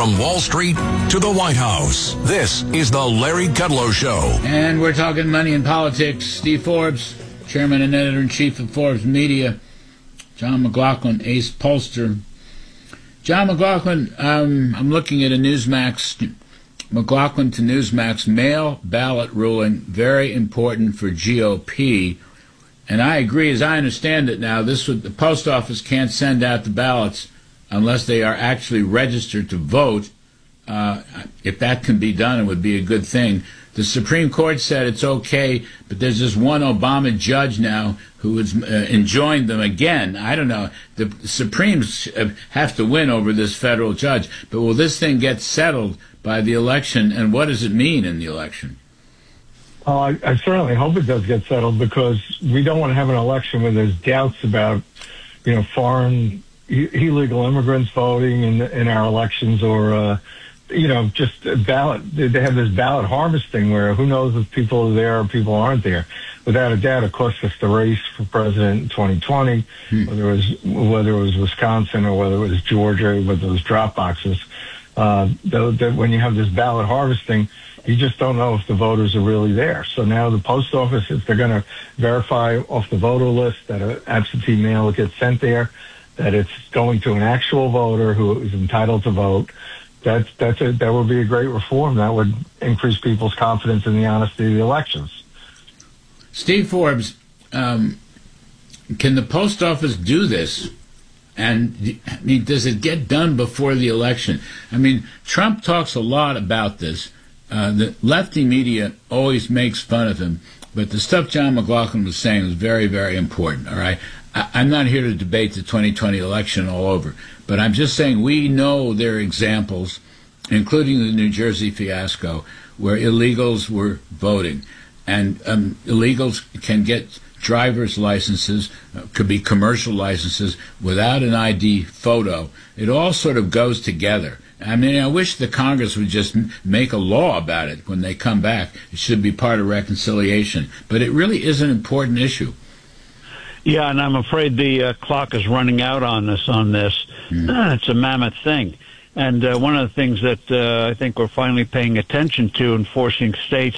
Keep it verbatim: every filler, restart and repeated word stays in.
From Wall Street to the White House, this is the Larry Kudlow Show. And we're talking money and politics. Steve Forbes, chairman and editor-in-chief of Forbes Media. John McLaughlin, ace pollster. John McLaughlin, um, I'm looking at a Newsmax, McLaughlin to Newsmax mail ballot ruling, very important for G O P. And I agree, as I understand it now, this would, the post office can't send out the ballots unless they are actually registered to vote. Uh, if that can be done, it would be a good thing. The Supreme Court said it's okay, but there's this one Obama judge now who is uh, enjoined them again. I don't know. The Supremes have to win over this federal judge. But will this thing get settled by the election, and what does it mean in the election? Oh, I, I certainly hope it does get settled, because we don't want to have an election where there's doubts about, you know, foreign illegal immigrants voting in in our elections, or uh, you know, just ballot. They have this ballot harvesting where who knows if people are there or people aren't there. Without a doubt, it cost us the race for president in twenty twenty, hmm. whether it was whether it was Wisconsin or whether it was Georgia with those drop boxes. Uh, that when you have this ballot harvesting, you just don't know if the voters are really there. So now the post office, if they're going to verify off the voter list that an absentee mail gets sent there, that it's going to an actual voter who is entitled to vote, that's that's a, that would be a great reform. That would increase people's confidence in the honesty of the elections. Steve Forbes, um, can the post office do this? And I mean, does it get done before the election? I mean, Trump talks a lot about this. Uh, the lefty media always makes fun of him, but the stuff John McLaughlin was saying was very, very important. All right, I, I'm not here to debate the twenty twenty election all over, but I'm just saying we know there are examples, including the New Jersey fiasco, where illegals were voting, and um, illegals can get driver's licenses, uh, could be commercial licenses, without an I D photo. It all sort of goes together. I mean, I wish the Congress would just m- make a law about it when they come back. It should be part of reconciliation. But it really is an important issue. Yeah, and I'm afraid the uh, clock is running out on this. On this, mm. It's a mammoth thing. And uh, one of the things that uh, I think we're finally paying attention to, enforcing states